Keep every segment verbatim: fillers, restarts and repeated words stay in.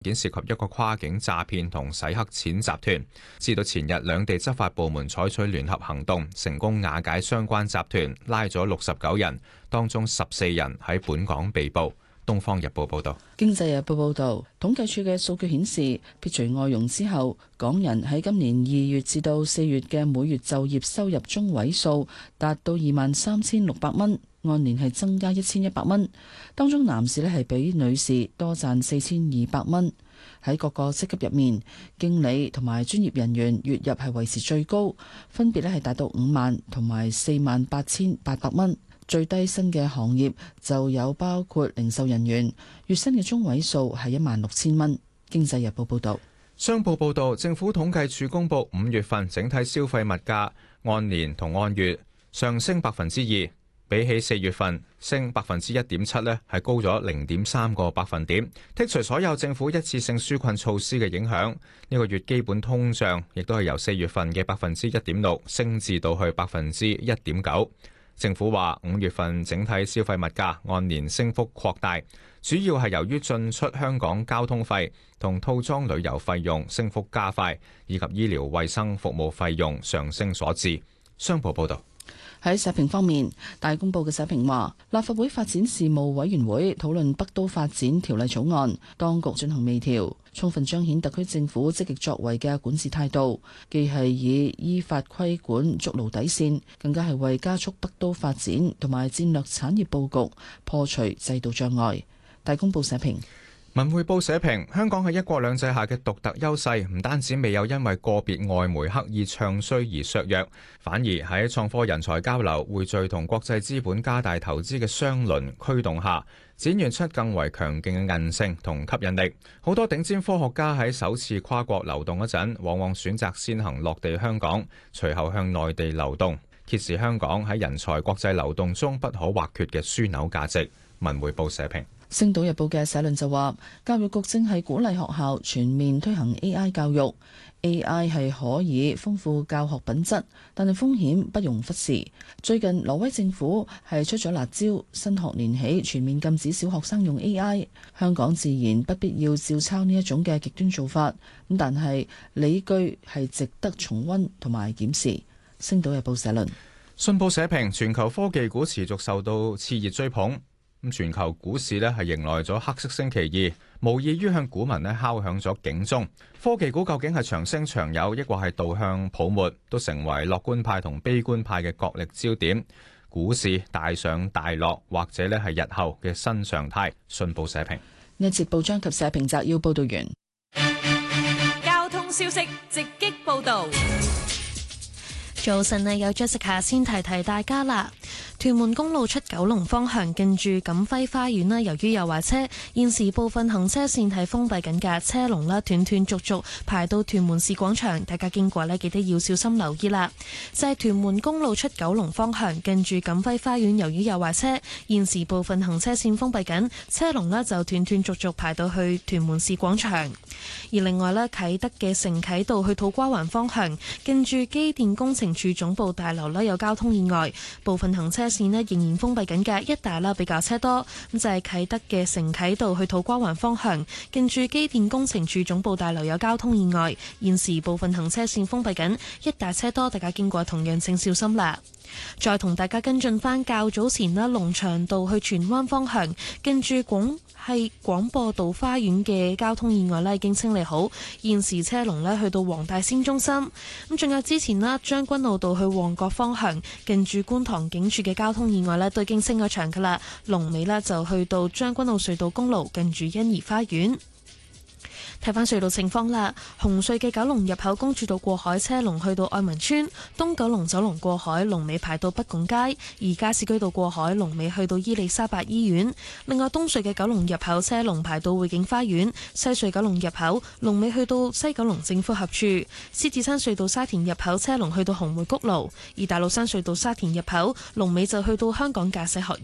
件涉及一個跨境詐騙同洗黑錢集團。至到前日，兩地執法部門採取聯合行動，成功瓦解相關集團，拉咗六十九人，當中十四人喺本港被捕。東方日報報道。 經濟日報報道，統計處嘅數據顯示，撇除外傭之後，港人喺今年二月至到四月嘅每月就業收入中位數達到二萬三千六百蚊，按年係增加一千一百蚊。當中男士呢係比女士多賺四千二百蚊。喺各個職級入面，經理同埋專業人員月入係維持最高，分別呢係達到五萬同埋四萬八千八百蚊。最低薪嘅行業就有包括零售人員，月薪嘅中位數係一萬六千蚊。經濟日報報道。 商報報道，政府統計處公布五月份整體消費物價按年同按月上升百分之二，比起四月份升百分之一點七呢，係高咗零點三個百分點。剔除所有政府一次性紓困措施嘅影響，呢個月基本通脹亦都係由四月份嘅百分之一點六升至到去百分之一點九。政府話五月份整體消費物價按年升幅擴大，主要係由於進出香港交通費同套裝旅遊費用升幅加快，以及醫療衛生服務費用上升所致。商報報導。 喺社評方面，大公報嘅社評話，立法會發展事務委員會討論北都發展條例草案，當局進行微調，充分彰顯特區政府積極作為嘅管治態度，既係以依法規管築牢底線，更加係為加速北都發展同埋戰略產業佈局破除制度障礙。大公報社評。 文匯報社評，香港喺一國兩制下嘅獨特優勢，唔單止未有因為個別外媒刻意唱衰而削弱，反而喺創科人才交流、匯聚同國際資本加大投資嘅雙輪驅動下，展現出更為強勁嘅韌性同吸引力。好多頂尖科學家喺首次跨國流動嗰陣，往往選擇先行落地香港，隨後向內地流動，揭示香港喺人才國際流動中不可或缺嘅樞紐價值。文匯報社評。 星島日報嘅社論就話，教育局正係鼓勵學校全面推行 A I 教育 ，A I 係可以豐富教學品質，但係風險不容忽視。最近挪威政府係出咗辣招，新學年起全面禁止小學生用 A I， 香港自然不必要照抄呢一種嘅極端做法。咁但係理據係值得重溫同埋檢視。星島日報社論。 信報社評，全球科技股持續受到熾熱追捧。咁全球股市呢係迎來咗黑色星期二，無異於向股民呢敲響咗警鐘。科技股究竟係長升長有，抑或係導向泡沫，都成為樂觀派同悲觀派嘅角力焦點。股市大上大落，或者呢係日後嘅新常態。信報社評。 呢一節報章及社評摘要報道完。 交通消息直擊報道。 早晨啊，有 Jessica先提提大家啦。屯門公路出九龍方向近住錦輝花園啦，由於有壞車，現時部分行車線係封閉緊嘅，車龍啦斷斷續續排到屯門市廣場，大家經過呢記得要小心留意啦。就係屯門公路出九龍方向近住錦輝花園，由於有壞車，現時部分行車線封閉緊，車龍呢就斷斷續續排到去屯門市廣場。而另外呢，啟德嘅承啟道去土瓜灣方向近住機電工程處總部大樓呢有交通意外，部分行車線呢仍然封閉緊嘅，一帶啦比較車多。咁就係啟德嘅承啟道去土瓜灣方向近住機電工程處總部大樓有交通意外，現時部分行車線封閉緊，一帶車多，大家經過同樣請小心啦。再同大家跟進翻較早前啦，龍翔道去荃灣方向近住廣係廣播道花園嘅交通意外呢已經清理好，現時車龍呢去到黃大仙中心。咁仲有之前啦，將軍澳道去旺角方向近住觀塘警署嘅交通意外呢都已經清咗場噶啦，龍尾呢就去到將軍澳隧道公路近住欣怡花園。睇翻隧道情況啦，紅隧嘅九龍入口公主道過海車龍去到愛民村，東九龍走廊過海龍尾排到北拱街，而加士居道過海龍尾去到伊利沙伯醫院。另外東隧嘅九龍入口車龍排到匯景花園，西隧九龍入口龍尾去到西九龍政府合署，獅子山隧道沙田入口車龍去到紅梅谷路，而大老山隧道沙田入口龍尾就去到香港駕駛學院。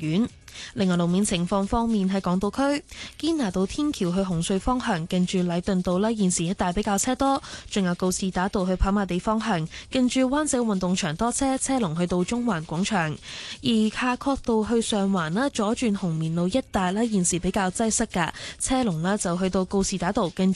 另外路面情況方面，喺港島區堅拿道天橋去紅隧方向，近住禮頓道呢，現時一帶比較車多，仲有告士打道去跑馬地方向，近住灣仔運動場多車，車龍去到中環廣場。而夏慤道去上環呢，左轉紅棉路一帶呢，現時比較擠塞㗎，車龍呢就去到告士打道近